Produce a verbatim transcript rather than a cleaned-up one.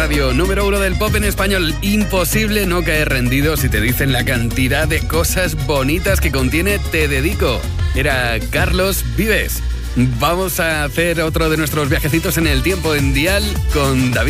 Radio, número uno del pop en español. Imposible no caer rendido si te dicen la cantidad de cosas bonitas que contiene Te Dedico. Era Carlos Vives. Vamos a hacer otro de nuestros viajecitos en el tiempo en Dial con David